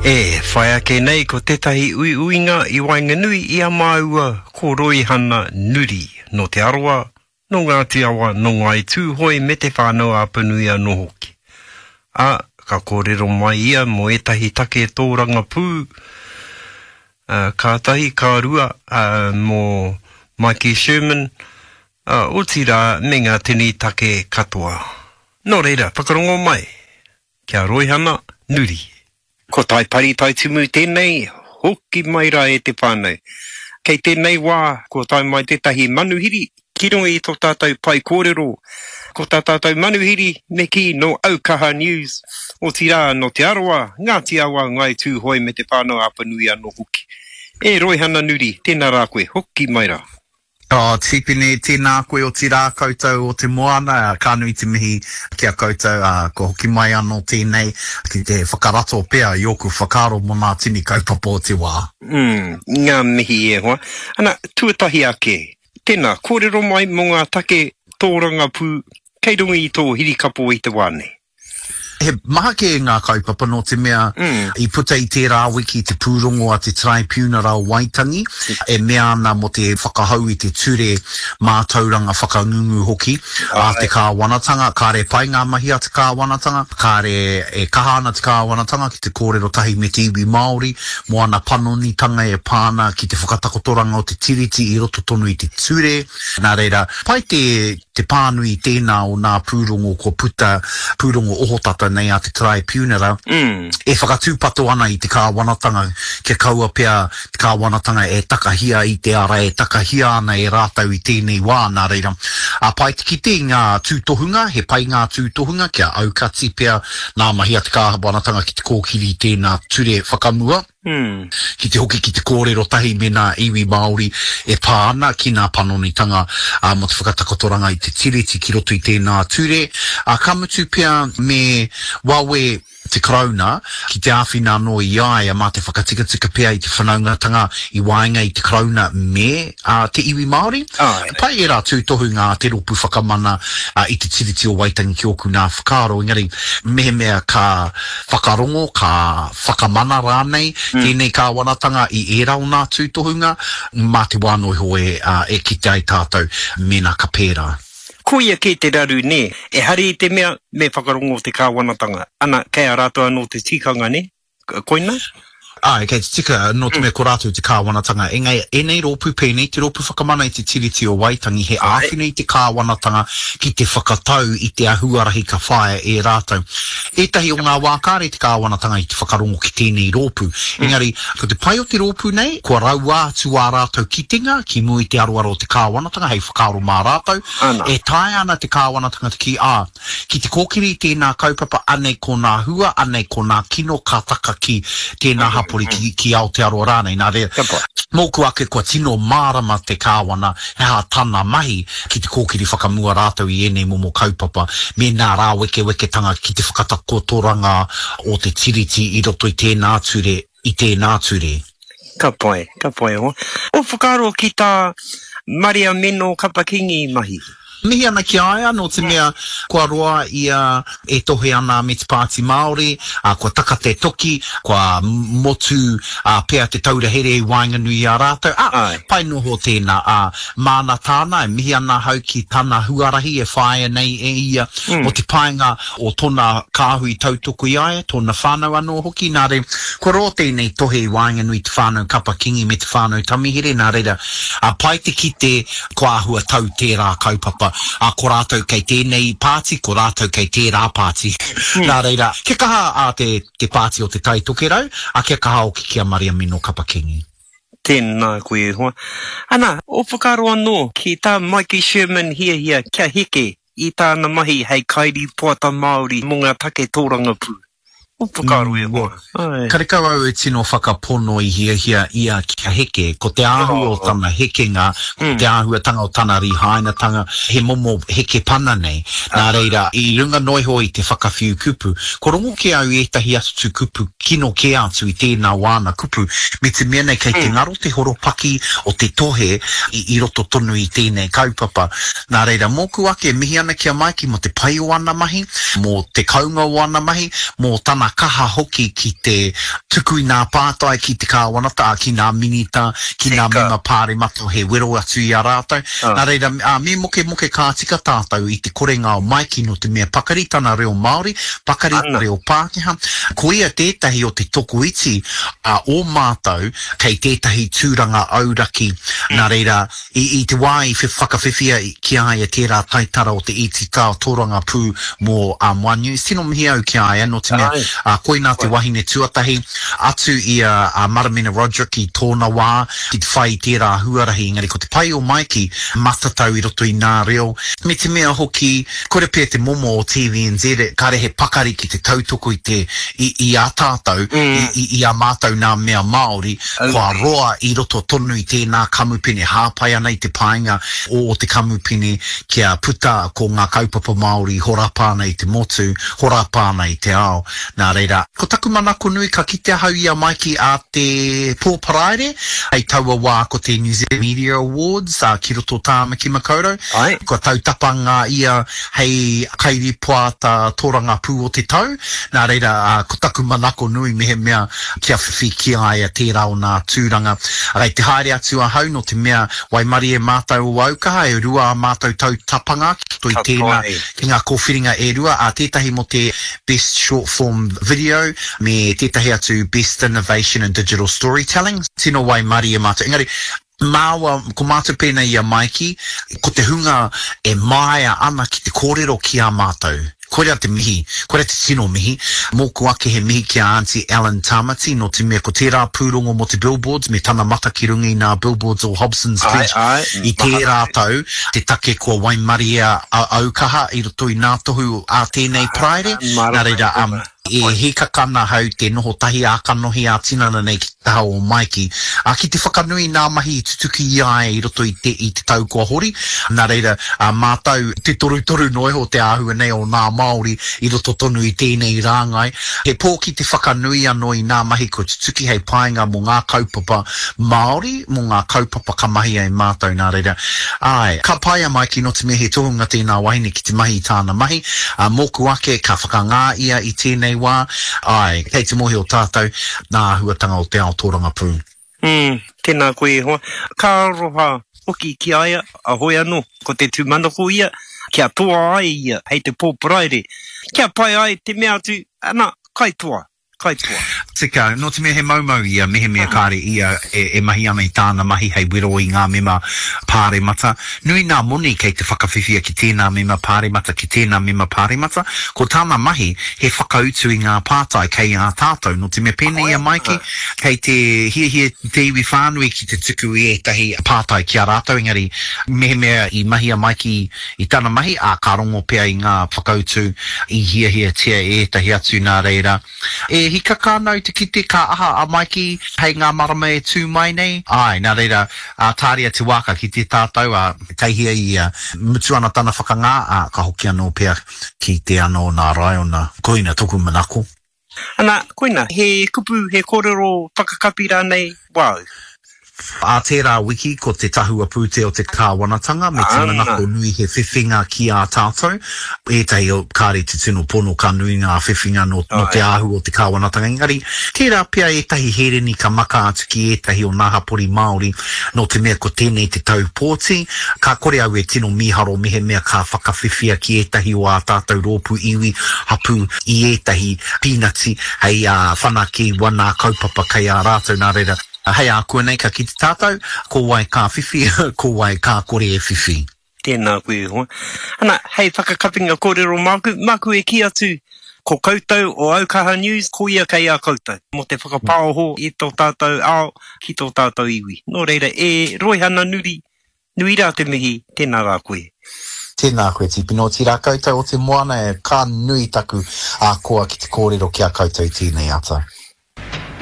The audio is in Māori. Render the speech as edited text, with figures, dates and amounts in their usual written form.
E, whai ake nei ko tetahi uinga I Wainganui I a maua ko Roihana Nuri no te aroa, no ngā te awa, no ngai tūhoi me te whānau a Panuia no hoki. A, ka kōrero mai ia mo etahi take tōranga pū, ka tahi ka rua mo Mikey Sherman, o tira me ngā tini take katoa. No reira, whakarongo mai, kia Roihana Nuri. Ko tai pari tai tumu tēnei, hoki mai rā e te whānau. Kei tēnei wā, ko tai mai tētahi manuhiri, ki runga I tō tātou pai kōrero. Ko tā tātou manuhiri, me ki no Aukaha News. O tira no te aroa, ngā te awa ngai tūhoi me te whānau a Panuia no hoki. E Roihana Nuri, tēnā rā koe, hoki mai rā. Tipine tēnā koe o tira koutou o te moana, ka nui te mihi kia koutou, ko hoki mai anō tēnei, ki te whakarato pēr I oku whakaro mo nā tini kaupapa o te wā. Ngā mihi e hoa. Ana, tuatahi ake, tēnā, kōrero mai mo ngā take tōranga pū, kei runga I tō hirikapo I te wāne. He maha ke ngā kaupapa no te mea I puta I tērā wiki te pūrongo a te Tribunal Waitangi e mea ana mo te whakahau I te ture mātauranga whakangungu hoki a te kāwanatanga, ka re pai ngā mahi a te kāwanatanga, ka re e kahana te kāwanatanga ki te kōrero tahi me te iwi Māori, mo ana panonitanga e pāna ki te whakatakotoranga o te tiriti I roto tonu I te ture. Nā reira, pai te pānui tēnā o nā pūrongo ko puta pūrongo ohotata nei a te Tribunal e whakatūpato ana I te kāwanatanga ke kaua pia te kāwanatanga e takahia I te ara e takahia ana e rātau I tēnei wā nā reira a pai te kite ngā tūtohunga he pai ngā tūtohunga kia aukati pia nā mahi a te kāwanatanga ki te kōkiri tēnā ture whakamua ki te hoki ki te kōrero tahi me nā iwi Māori e pā ana ki nā panonitanga mo te whakatakotoranga I te tiriti ki roto I tēnā ture ka mutu pia me wawe te krauna ki te āwhina no I aia mā te whakatika pia I te whanaungatanga I wainga I te krauna me te iwi Māori pai e rā tūtohu ngā te ropu whakamana I te tiriti o Waitangi ki oku nā whakaro engari mea ka whakarongo ka whakamana rānei tēnei kāwanatanga I era o nā tūtohunga mā te wānoi hoe e ki te ai tātou me nā ka pērā. Koia ke te raru ne, e hari I te mea me whakarongo te kāwanatanga. Ana, kei a rātua no te tikanga ne? Koina? Kei te tika no te mea ko rātou te kāwanatanga. Engai, enei rōpu pēnei, te rōpu whakamana I te tiriti o Waitangi, he āwhina I te kāwanatanga ki te whakatau I te ahuarahi ka whae e rātou. Etahi o ngā wākare te kāwanatanga I te whakarongo ki tēnei rōpu. Engari, ko te pai o te rōpu nei, kua rau atu a rātou kitenga, ki mui te aroaro o te kāwanatanga, hei whakaro mā rātou. E tae ana te kāwanatanga te ki te kōkiri tēnā kaupapa, anei ko nā hua, anei ko nā kino kātaka ki tēnā hapori ki Aotearoa rānei. Nā rea, mōku ake kua tino mārama te kāwana, he ha tana mahi ki te kōkiri whakamua rātou I enei momo kaupapa, me nā rā weke ki te whakatakotoranga o te tiriti I roto I tēnā ture, I tēnā ture. Ka pai ho. O whakaro ki tā Maria Meno Kapakingi mahi. Mihi ana ki aia no te mea kua roa ia e tohe ana me te Pāti Māori, kua taka te toki, kua motu pēr te taurahere I Wainganui a rātou. Pai noho tēnā, māna tāna, e mihi ana hau ki tāna huarahi e whaia nei e ia o te painga o tōna kāhui tautoko I aia, tōna whānau anō hoki, nā re, kua roa tēnei tohe I Wainganui te whānau Kapakingi me te whānau Tamihere, nā reira, pai te kite kua ahua tau tērā kaupapa, ko rātou kei tēnei pāti, ko rātou kei tērā pāti. Nā reira, ke kaha te pāti o te taitokerau, ke kaha o ki a Maria Meno Kapakingi. Tēnā koe hoa. Ana, o whakaro anō ki tā Mikey Sherman hia kia heke I tāna mahi hei kairi poata Māori mo ngā take tōranga pū. O whakaro e hoa. Karekau au e tino whakapono I hia ia kia heke, ko te āhua o tana hekenga, ko te āhuatanga o tana rihainatanga, he momo heke pana nei. Nā reira, I runga noiho I te whakawhiu kupu, ko rongo ke au etahi atu kupu, kino ke atu I tēnā wāna kupu, me te mea nei kei te ngaro te horopaki o te tohe I roto tonu I tēnei kaupapa. Nā reira, mōku ake mihi ana kia maiki mo te pai o ana mahi, mo te kaunga o ana mahi, mo tana kaha hoki ki te tuku I nā pātai ki te kāwanata, ki nā minita, ki nā mema pāre mato he wero atu I a rātou. Nā reira, me moke kā tika tātou I te korenga o Maiki no te mea pakaritana reo Māori, pakarita reo Pākehā. Ko ia tētahi o te toko iti o mātou kei tētahi tūranga auraki. Nā reira, I te wā I whakawhiwhia ki aia tērā taitara o te iti tā tōranga pū mō One News. Tino mihi au ki aia no te mea koe nā te wahine tuatahi atu I a Maramena Roderick I tōna wā ki te whai tērā huarahi. Engari ko te pai o Maiki matatau I roto I nā reo. Me te mea hoki, kore pēr te momo o TVNZ, kare he pakari ki te tautoko I a tātou, I a mātou nā mea Māori, kua roa I roto tonu I tēnā kamupene hāpai ana I te painga o te kamupene kia puta ko ngā kaupapa Māori, horapāna I te motu, horapāna I te ao. Nā reira, ko taku manako nui ka kite hau I a Maiki a te pōparaere, hei taua wā ko te New Zealand Media Awards, ki roto Tāmaki Makaurau, ko tautapanga ia hei kairi puata tōranga pū o te tau. Nā reira, ko taku manako nui mehe mea kia whiwhi ki aia tērā o nā tūranga. Rei te haere atu a hau no te mea waimari e mātou o aukaha, e rua a mātou tautapanga, ki toi tēnā ki ngā kōwhiringa e rua, a tētahi mo te Best Short Form Video, me tētahi atu Best Innovation and Digital Storytelling. Tino waimari e mātou. Engari, Māua, ko mātou pēnei I a Maiki, ko te hunga e maia ana ki te kōrero ki a mātou. Korea te mihi, korea te tino mihi, mōku ake he mihi ki a Auntie Ellen Tamati, no te mea ko tērā pūrongo mo te billboards, me tana mata ki rungi nā billboards o Hobson's Bridge, I tērā tau, te take ko waimari a aukaha, I roto I nā tohu a tēnei praere, nā reira, e he kakana hau te noho tahi a kanohi a tinana nei ki te hao o Maiki. A ki te whakanui nā mahi tutuki I ai I roto I te tau kua hori. Nā reira, mātau te toru noiho te āhua nei o nā Māori I roto tonu I tēnei rāngai. He pō ki te whakanui anō I nā mahi ko tutuki hei painga mō ngā kaupapa Māori, mō ngā kaupapa kamahi ai mātau. Nā reira, ai, ka pai a Maiki no te mea he tohunga tēnā wahine ki te mahi tāna mahi. Mōku ake, ka whakangā ia I tēnei wā, ai, kei te mohi o tātou, nā huatanga o te ao tōranga pū. Tēnā koe hoa. Ka roha hoki ki aia, a hoi anō, ko te tūmanako ia, kia toa ai ia, hei te pōparaere. Kia pai ai te mea atu, ana, kai toa. Tika, no te mea he maumau ia, mehe mea kāre ia e mahi ana I tāna mahi hei wero I ngā mema pāre mata. Nui nā moni kei te whakawhiwhia ki tēnā mema pāre mata, ki tēnā mema pāre mata. Ko tāna mahi, he whakautu I ngā pātai kei a tātou. No te mea pēnei a Maiki, kei te hia te iwi whānui ki te tuku I tahi pātai ki a rātou. Engari, mehe mea I mahi a Maiki I tāna mahi, a ka rongo pēa I ngā whakautu I hia tia tahi atu nā reira. E hika kānau te kite ka aha a Maiki hei ngā marama e tū mai nei. Ai, nā reira, tāria te waka ki te tātou, kei hia I mutu ana tana whakangā, ka hoki anō pēr ki te anō nā rai o nā koina toku manako. Ana, koina, he kupu, he kōrero whakakapira nei, wau. A tērā wiki ko te tahua pūte o te kāwanatanga me te manako nui he whiwhinga ki a tātou. Ētai o kāre te tino pono ka nui ngā whiwhinga no te ahu o te kāwanatanga. Engari, tērā pia ētahi hereni ka maka atu ki ētahi o Ngāhapori Māori no te mea ko tēnei te tau pōti. Ka kore au e tino miharo mehe mea ka whakawhiwhia ki ētahi o a tātou rōpu iwi hapu I ētahi pīnati hei whanaki wana kaupapa kei a rātou nā reira. Hei a kua nei ka ki te tātou, ko wai ka whiwhi, ko wai ka kore e whiwhi. Tēnā koe hoa. Ana, hei whakakapinga kōrero maku e ki atu, ko koutou o Aukaha News, ko ia kei a koutou. Mo te whakapāoho I tō tātou ao, ki tō tātou iwi. Nō reira, e roihana nui rā te mihi, tēnā rā koe. Tēnā koe tipino, tira koutou o te moana e ka nui taku a koa ki te kōrero ki a koutou tēnei ata.